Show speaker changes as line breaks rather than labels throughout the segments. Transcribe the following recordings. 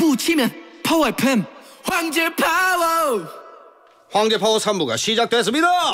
붙이면 파워 FM 황제 파워.
황제 파워 3부가 시작됐습니다.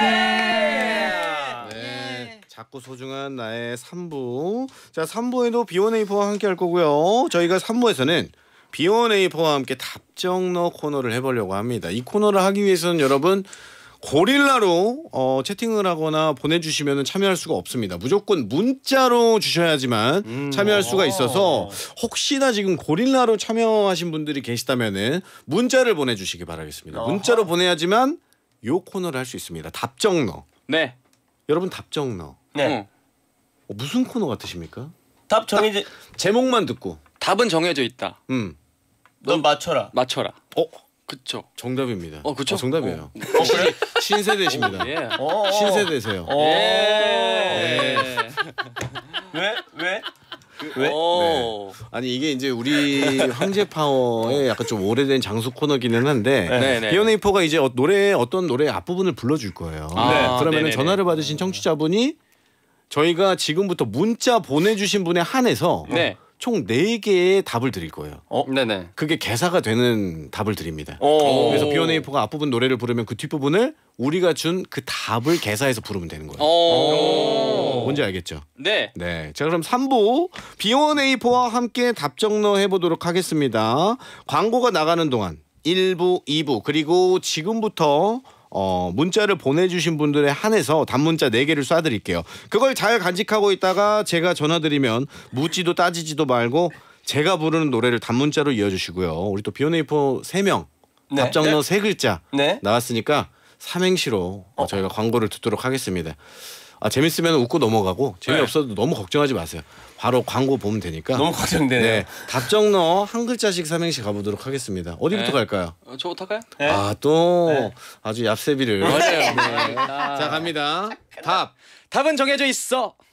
네, 작고 소중한 나의 3부. 자, 3부에도 B1A4와 함께 할 거고요. 저희가 3부에서는 B1A4와 함께 답정너 코너를 해보려고 합니다. 이 코너를 하기 위해서는 여러분 고릴라로 채팅을 하거나 보내주시면 참여할 수가 없습니다. 무조건 문자로 주셔야지만 참여할 수가 있어서 혹시나 지금 고릴라로 참여하신 분들이 계시다면은 문자를 보내주시기 바라겠습니다. 문자로 보내야지만 요 코너를 할 수 있습니다. 답정너.
네.
여러분 답정너.
네.
무슨 코너 같으십니까?
답 정해지.
제목만 듣고.
답은 정해져 있다.
넌 맞춰라.
맞춰라. 그쵸.
정답입니다.
그쵸.
정답이에요.
그래?
신세대십니다.
예.
신세대세요.
예.
왜? 왜?
네. 아니 이게 이제 우리 황제 파워의 약간 좀 오래된 장수 코너기는 한데
네네.
B1A4가 이제 어떤 노래 앞부분을 불러줄 거예요. 그러면
네네네.
전화를 받으신 청취자분이 저희가 지금부터 문자 보내주신 분에 한해서
네.
총 4개의 답을 드릴 거예요.
네네.
그게 개사가 되는 답을 드립니다.
오.
그래서 B1A4가 앞부분 노래를 부르면 그 뒷부분을 우리가 준 그 답을 개사해서 부르면 되는 거예요. 뭔지 알겠죠?
네.
네. 자, 그럼 3부 B1A4와 함께 답정너 해보도록 하겠습니다. 광고가 나가는 동안 1부, 2부 그리고 지금부터 문자를 보내주신 분들에 한해서 단문자 4개를 쏴드릴게요. 그걸 잘 간직하고 있다가 제가 전화드리면 묻지도 따지지도 말고 제가 부르는 노래를 단문자로 이어주시고요. 우리 또 B1A4 3명
네.
답정너 3글자
네.
나왔으니까 삼행시로 저희가 광고를 듣도록 하겠습니다. 재밌으면 웃고 넘어가고 재미없어도 너무 걱정하지 마세요. 바로 광고 보면 되니까.
너무 걱정되네요.
네, 답정너 한 글자씩 삼행시 가보도록 하겠습니다. 어디부터
네.
갈까요?
저부터 할까요?
네.
또 아주 얍세비를.
맞아요.
자, 갑니다. 답.
답은 정해져 있어.